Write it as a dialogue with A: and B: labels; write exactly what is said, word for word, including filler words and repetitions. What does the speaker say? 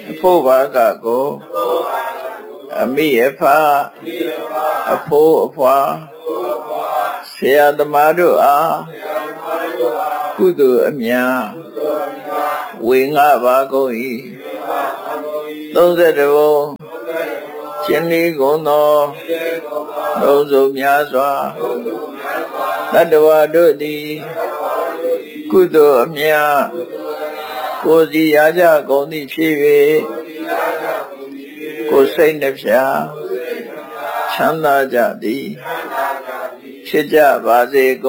A: အဖို့ဘာကကိုအမိအဖအဖိုးအဖွာဆရာသမားတို့အားကုသိုလ်အမြတ်ဝေငှပါကုန်၏သုံးဆယ်တဘုံကျင်းလေးကုန်သောလုံးစုံများစွာတတ္တဝါတို့သည်ကုသိုလ်အမြတ်ကိုယ်စီရကြကုန်သည်ဖြစ်၍ကိုယ်စိတ်နှပြချမ်းသာကြသည်ဖြစ်ကြပါစေ